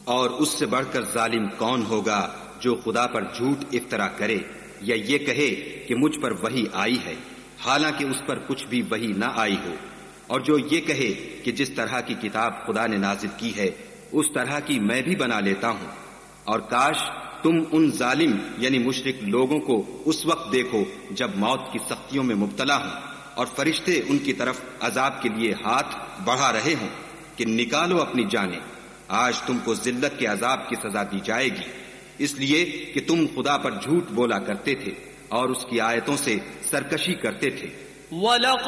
और उससे बढ़कर जालिम कौन होगा जो खुदा पर झूठ इफ्तरा करे या ये कहे कि मुझ पर वही आई है, हालांकि उस पर कुछ भी वही ना आई हो, और जो ये कहे कि जिस तरह की किताब खुदा ने नाजिल की है उस तरह की मैं भी बना लेता हूं। और काश तुम उन जालिम यानी मुशरिक लोगों को उस वक्त देखो जब मौत की सख्तियों में मुब्तला हों और फरिश्ते उनकी तरफ अजाब के लिए हाथ बढ़ा रहे हों कि निकालो अपनी जानें, आज तुमको जिल्लत के अजाब की सजा दी जाएगी, इसलिए कि तुम खुदा पर झूठ बोला करते थे और उसकी आयतों से सरकशी करते थे।